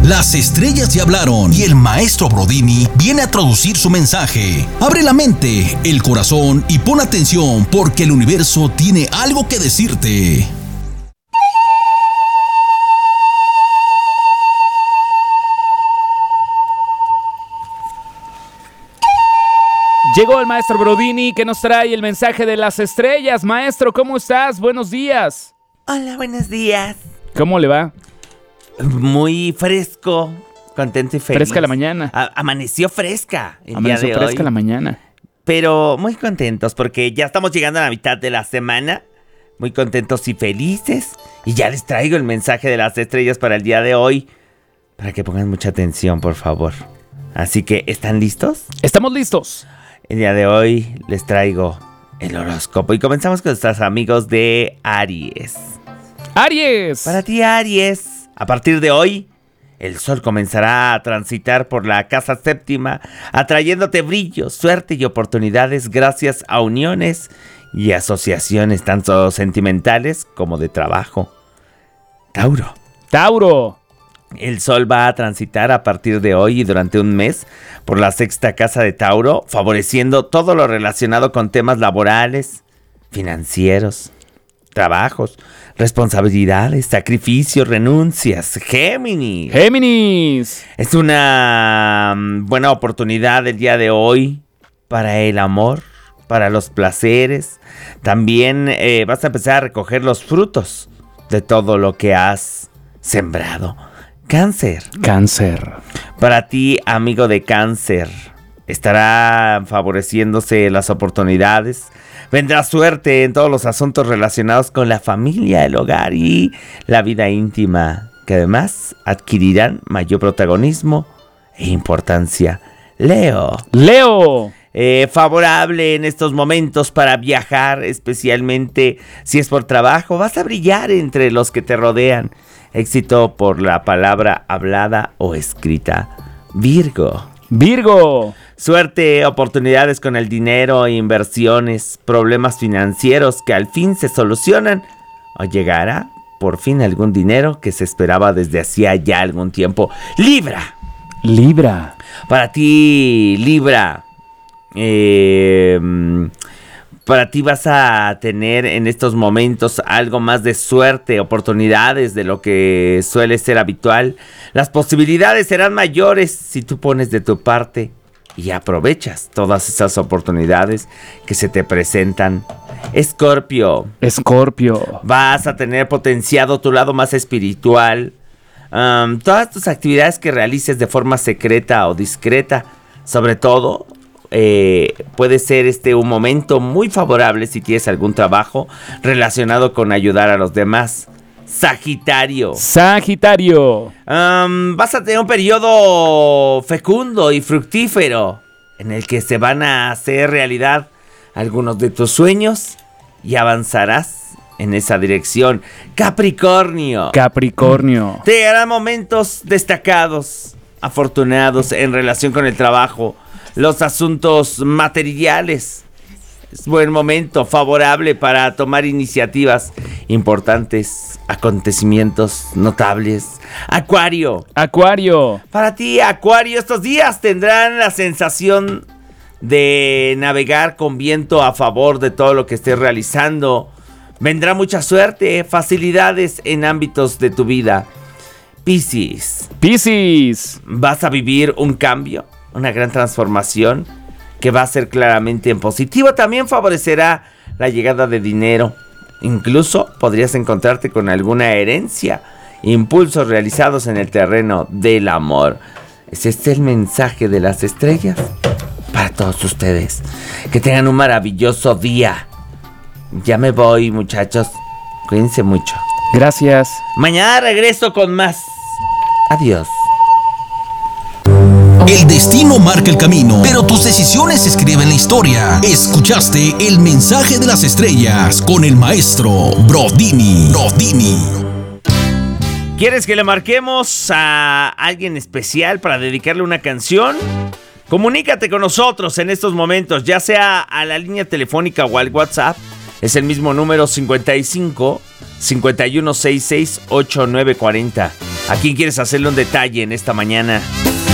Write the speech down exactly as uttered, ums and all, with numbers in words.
Las estrellas ya hablaron y el maestro Brodini viene a traducir su mensaje. Abre la mente, el corazón y pon atención porque el universo tiene algo que decirte. Llegó el maestro Brodini que nos trae el mensaje de las estrellas. Maestro, ¿cómo estás? Buenos días. Hola, buenos días. ¿Cómo le va? Muy fresco, contento y feliz. Fresca la mañana. A- amaneció fresca el Amaneció día de fresca hoy. la mañana. Pero muy contentos porque ya estamos llegando a la mitad de la semana. Muy contentos y felices. Y ya les traigo el mensaje de las estrellas para el día de hoy. Para que pongan mucha atención, por favor. Así que, ¿están listos? Estamos listos. El día de hoy les traigo el horóscopo. Y comenzamos con nuestros amigos de Aries. Aries. Para ti, Aries, a partir de hoy, el sol comenzará a transitar por la casa séptima, atrayéndote brillo, suerte y oportunidades gracias a uniones y asociaciones tanto sentimentales como de trabajo. Tauro. Tauro. El sol va a transitar a partir de hoy y durante un mes por la sexta casa de Tauro, favoreciendo todo lo relacionado con temas laborales, financieros, trabajos, responsabilidades, sacrificios, renuncias. Géminis. Géminis. Es una mm, buena oportunidad el día de hoy para el amor, para los placeres. También eh, vas a empezar a recoger los frutos de todo lo que has sembrado. Cáncer. Cáncer. Para ti, amigo de Cáncer, estará favoreciéndose las oportunidades. Vendrá suerte en todos los asuntos relacionados con la familia, el hogar y la vida íntima, que además adquirirán mayor protagonismo e importancia. Leo. Leo. Eh, favorable en estos momentos para viajar, especialmente si es por trabajo. Vas a brillar entre los que te rodean. Éxito por la palabra hablada o escrita. Virgo. Virgo. Suerte, oportunidades con el dinero, inversiones, problemas financieros que al fin se solucionan. O llegará por fin algún dinero que se esperaba desde hacía ya algún tiempo. Libra. Libra. Para ti, Libra. Eh... Para ti vas a tener en estos momentos algo más de suerte, oportunidades de lo que suele ser habitual. Las posibilidades serán mayores si tú pones de tu parte y aprovechas todas esas oportunidades que se te presentan. Escorpio. Escorpio. Vas a tener potenciado tu lado más espiritual. Um, todas tus actividades que realices de forma secreta o discreta, sobre todo... Eh, puede ser este un momento muy favorable si tienes algún trabajo relacionado con ayudar a los demás. Sagitario. Sagitario. Um, vas a tener un periodo fecundo y fructífero en el que se van a hacer realidad algunos de tus sueños y avanzarás en esa dirección. Capricornio. Capricornio. Te llegarán momentos destacados, afortunados en relación con el trabajo. Los asuntos materiales. Es buen momento, favorable para tomar iniciativas importantes, acontecimientos notables. Acuario. Acuario. Para ti, Acuario, estos días tendrán la sensación de navegar con viento a favor de todo lo que estés realizando. Vendrá mucha suerte, facilidades en ámbitos de tu vida. Piscis. Piscis. Vas a vivir un cambio. Una gran transformación que va a ser claramente en positivo. También favorecerá la llegada de dinero. Incluso podrías encontrarte con alguna herencia. Impulsos realizados en el terreno del amor. ¿Es este el mensaje de las estrellas? Para todos ustedes. Que tengan un maravilloso día. Ya me voy, muchachos. Cuídense mucho. Gracias. Mañana regreso con más. Adiós. El destino marca el camino, pero tus decisiones escriben la historia. Escuchaste el mensaje de las estrellas con el maestro Brodini. Brodini. ¿Quieres que le marquemos a alguien especial para dedicarle una canción? Comunícate con nosotros en estos momentos, ya sea a la línea telefónica o al WhatsApp. Es el mismo número cincuenta y cinco, cincuenta y uno sesenta y seis, ochenta y nueve cuarenta. ¿A quién quieres hacerle un detalle en esta mañana?